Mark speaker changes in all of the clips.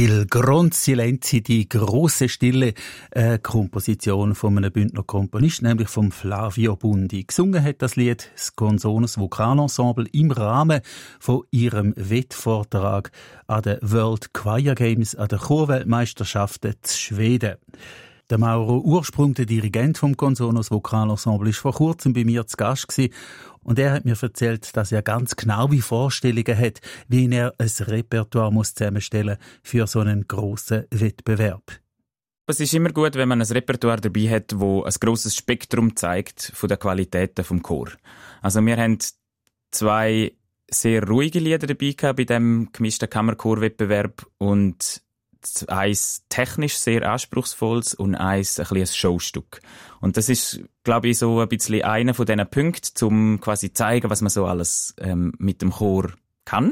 Speaker 1: Il Grande Silenzio, die grosse Stille, Komposition von einem Bündner Komponist, nämlich vom Flavio Bundi. Gesungen hat das Lied das Consonus Vokalensemble im Rahmen von ihrem Wettvortrag an den World Choir Games, an den Chorweltmeisterschaften zu Schweden. Der Mauro Ursprung, der Dirigent vom Consonus Vokalensemble, war vor kurzem bei mir zu Gast gewesen. Und er hat mir erzählt, dass er ganz genaue Vorstellungen hat, wie er ein Repertoire zusammenstellen muss für so einen grossen Wettbewerb.
Speaker 2: Es ist immer gut, wenn man ein Repertoire dabei hat, das ein grosses Spektrum zeigt von den Qualitäten vom Chor. Also wir haben 2 sehr ruhige Lieder dabei gehabt bei diesem gemischten Kammerchorwettbewerb und eins technisch sehr anspruchsvolles und eins ein Showstück. Und das ist, glaube ich, so ein bisschen einer von diesen Punkten, um quasi zu zeigen, was man so alles mit dem Chor kann.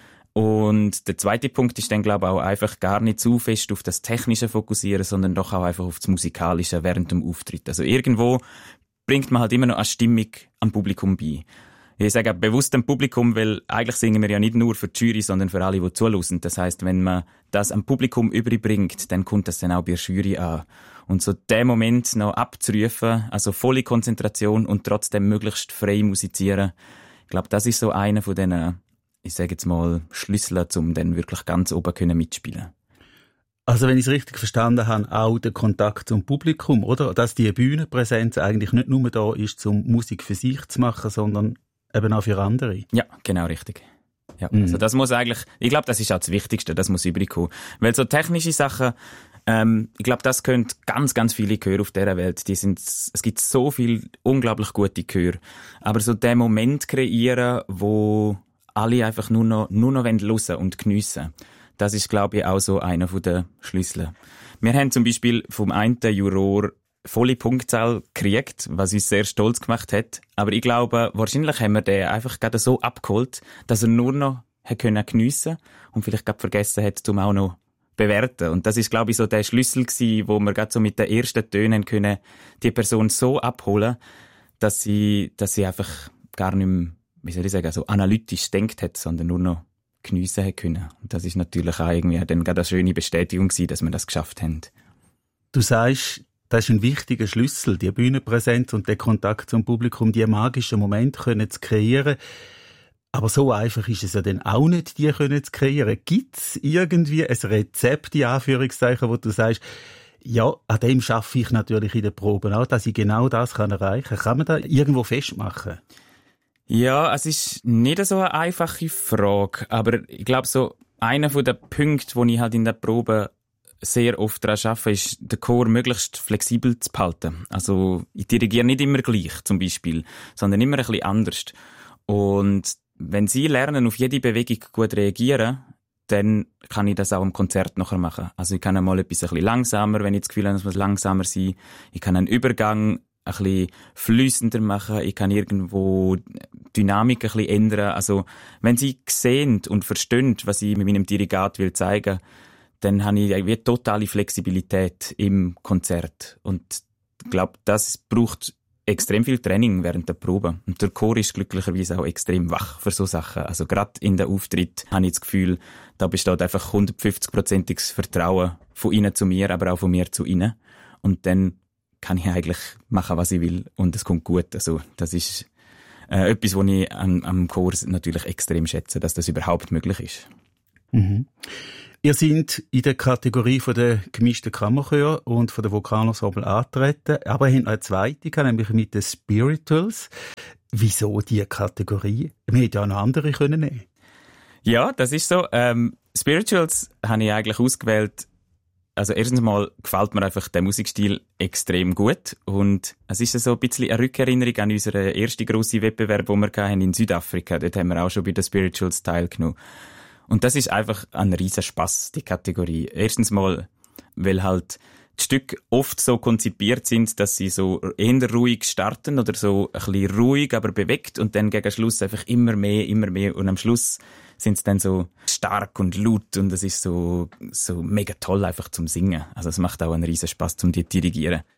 Speaker 2: Und der zweite Punkt ist dann, glaube ich, auch einfach gar nicht zu fest auf das Technische fokussieren, sondern doch auch einfach auf das Musikalische während dem Auftritt. Also irgendwo bringt man halt immer noch eine Stimmung am Publikum bei. Ich sage auch bewusst am Publikum, weil eigentlich singen wir ja nicht nur für die Jury, sondern für alle, die zuhören. Das heisst, wenn man das am Publikum überbringt, dann kommt das dann auch bei der Jury an. Und so den Moment noch abzurufen, also volle Konzentration und trotzdem möglichst frei musizieren, ich glaube, das ist so einer von diesen, ich sage jetzt mal, Schlüsseln, um dann wirklich ganz oben mitspielen.
Speaker 1: Also wenn ich es richtig verstanden habe, auch der Kontakt zum Publikum, oder? Dass die Bühnenpräsenz eigentlich nicht nur da ist, um Musik für sich zu machen, sondern eben auch für andere.
Speaker 2: Ja, genau richtig. Ja, also das muss eigentlich, ich glaube, das ist auch das Wichtigste, das muss übrig kommen. Weil so technische Sachen, ich glaube, das können ganz, ganz viele Chöre auf dieser Welt. Es gibt so viele unglaublich gute Chöre. Aber so den Moment kreieren, wo alle einfach nur noch hören und geniessen. Das ist, glaube ich, auch so einer der Schlüssel. Wir haben zum Beispiel vom einen Juror volle Punktzahl gekriegt, was uns sehr stolz gemacht hat. Aber ich glaube, wahrscheinlich haben wir den einfach gerade so abgeholt, dass er nur noch geniessen konnte und vielleicht gerade vergessen hat, um auch noch bewerten. Und das ist, glaube ich, so der Schlüssel gewesen, wo wir gerade so mit den ersten Tönen können die Person so abholen, dass sie einfach gar nicht mehr, wie soll ich sagen, so analytisch denkt hat, sondern nur noch geniessen hat können. Und das ist natürlich auch irgendwie dann gerade eine schöne Bestätigung gewesen, dass wir das geschafft haben.
Speaker 1: Du sagst, das ist ein wichtiger Schlüssel, die Bühnenpräsenz und der Kontakt zum Publikum, die magischen Momente können zu kreieren. Aber so einfach ist es ja dann auch nicht, die können zu kreieren. Gibt es irgendwie ein Rezept, in Anführungszeichen, wo du sagst, ja, an dem schaffe ich natürlich in den Proben auch, dass ich genau das erreichen kann. Kann man da irgendwo festmachen?
Speaker 2: Ja, es ist nicht so eine einfache Frage, aber ich glaube, so einer der Punkte, wo ich halt in der Probe sehr oft daran arbeite, ist, den Chor möglichst flexibel zu behalten. Also, ich dirigiere nicht immer gleich, zum Beispiel, sondern immer ein bisschen anders. Und wenn sie lernen, auf jede Bewegung gut reagieren, dann kann ich das auch im Konzert nachher machen. Also, ich kann einmal etwas ein bisschen langsamer, wenn ich das Gefühl habe, es muss langsamer sein. Ich kann einen Übergang ein bisschen fließender machen. Ich kann irgendwo Dynamik ein bisschen ändern. Also, wenn sie sehen und verstehen, was ich mit meinem Dirigat will zeigen, dann habe ich wie totale Flexibilität im Konzert. Und ich glaube, das braucht extrem viel Training während der Probe. Und der Chor ist glücklicherweise auch extrem wach für so Sachen. Also gerade in den Auftritt habe ich das Gefühl, da besteht einfach 150%iges Vertrauen von ihnen zu mir, aber auch von mir zu ihnen. Und dann kann ich eigentlich machen, was ich will. Und es kommt gut. Also das ist etwas, was ich am Chor natürlich extrem schätze, dass das überhaupt möglich ist.
Speaker 1: Mhm. Ihr seid in der Kategorie von der gemischten Kammerchöre und von der Vokalensemble angetreten, aber ihr habt noch eine zweite, nämlich mit den Spirituals. Wieso diese Kategorie? Wir hätten ja auch noch andere können nehmen.
Speaker 2: Ja, das ist so. Spirituals habe ich eigentlich ausgewählt. Also erstens mal gefällt mir einfach der Musikstil extrem gut und es ist so ein bisschen eine Rückerinnerung an unseren ersten grossen Wettbewerb, den wir hatten in Südafrika. Dort haben wir auch schon bei den Spirituals teilgenommen. Und das ist einfach ein riesen Spass, die Kategorie. Erstens mal, weil halt die Stücke oft so konzipiert sind, dass sie so eher ruhig starten oder so ein bisschen ruhig, aber bewegt und dann gegen Schluss einfach immer mehr und am Schluss sind sie dann so stark und laut und es ist so mega toll einfach zum Singen. Also es macht auch einen riesen Spass zum Dirigieren.